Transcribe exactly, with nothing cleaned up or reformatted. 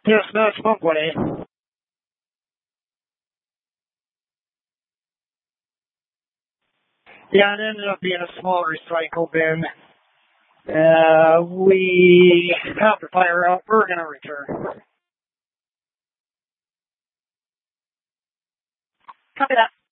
Yes, no smoke one, eh? Yeah, it ended up being a small recycle bin. Uh, we have to fire out. We're going to return. Copy that.